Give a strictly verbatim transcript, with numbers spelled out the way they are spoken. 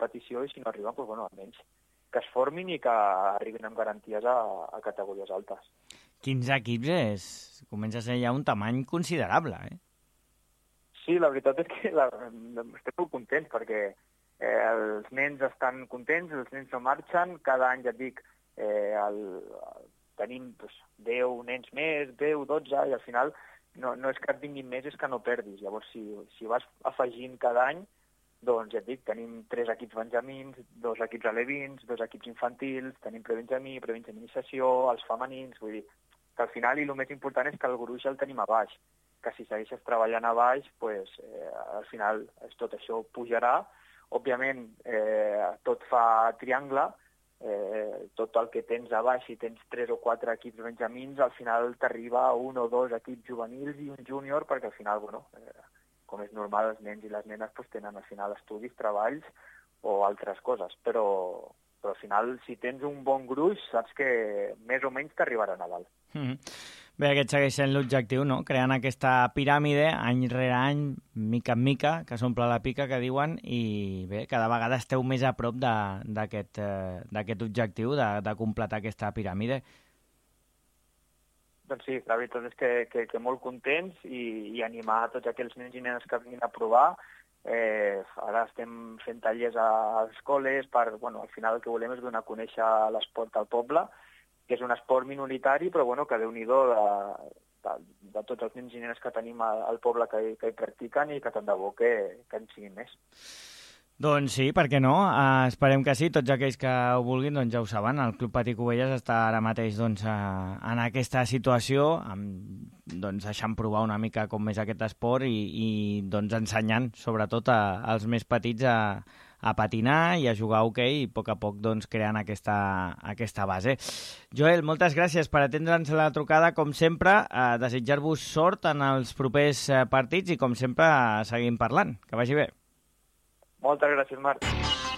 competició, i si no arriben, doncs, bueno, almenys que es formin i que arribin amb garanties a, a categories altes. quinze equips és... comença a ser ja un tamany considerable, eh? Sí, la veritat és que la, estem molt contents perquè eh, els nens estan contents, els nens no marxen, cada any, ja et dic, eh, el, tenim doncs, deu nens més, deu, dotze, i al final no, no és que et vinguin més, és que no perdis. Llavors, si, si vas afegint cada any, doncs ja et dic, tenim tres equips benjamins, dos equips alevins, dos equips infantils, tenim prebenjamí, prebenjaminització, els femenins, vull dir que al final, i el més important és que el gruix el tenim a baix, que si segueixes treballant a baix, pues, eh, al final tot això pujarà. Òbviament, eh, tot fa triangle, eh, tot el que tens a baix, si tens tres o quatre equips benjamins, al final t'arriba un o dos equips juvenils i un júnior, perquè al final, bueno, eh, com és normal, els nens i les nenes pues, tenen al final estudis, treballs o altres coses, però, però al final, si tens un bon gruix, saps que més o menys t'arribarà a Nadal. Mm-hmm. Bé, aquest segueix sent l'objectiu, no? Creant aquesta piràmide any rere any, mica en mica, que s'omple la pica, que diuen, i bé, cada vegada esteu més a prop d'aquest eh, objectiu, de, de completar aquesta piràmide. Doncs sí, la veritat és que, que, que molt contents i, i animar a tots aquells nens i nenes que vinguin a provar. Eh, ara estem fent tallers a, a escoles per, bueno, al final el que volem és donar a conèixer l'esport al poble, que és un esport minoritari, però bueno, que déu-n'hi-do de, de, de tots els nens i nenes que tenim al poble que, que hi practiquen, i que tant de bo que, que en siguin més. Doncs sí, per què no? Uh, esperem que sí, tots aquells que ho vulguin doncs ja ho saben, el Club Patí Cubelles està ara mateix doncs, uh, en aquesta situació, amb, doncs, deixant provar una mica com és aquest esport i, i doncs, ensenyant sobretot a, als més petits a, a patinar i a jugar a hoquei, i a poc a poc doncs, creant aquesta, aquesta base. Joel, moltes gràcies per atendre'ns la trucada, com sempre, uh, desitjar-vos sort en els propers uh, partits i com sempre uh, seguim parlant. Que vagi bé. Moltes gràcies, Marc.